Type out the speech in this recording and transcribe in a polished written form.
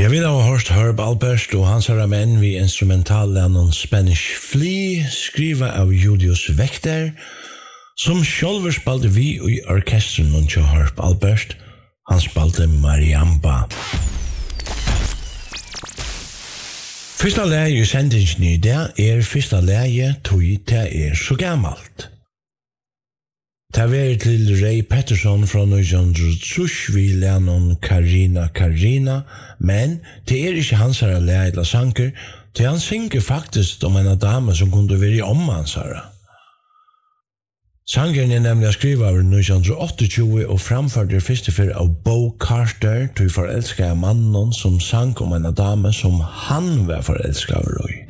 Jag vill ha hört Herb Alpert och hans herra män vid instrumentallänen Spanish Flea skriva av Julius Wächter som själver spalte vi i orkestren och Herb Alpert. Han spalte Mariamba. Fyrsta läge i sendingen i det fyrsta läge tog det så gammalt. Det var til Ray Pettersson fra 1930 vi lænon Carina, men det ikke hans herre læge eller sanger, det han synger faktisk om en dame som kunne være om hans herre. Sangeren nemlig skrivet av 1928 og framførte første fyr av Bo Carter til forelskede mannen som sang om en dame som han var forelsket av.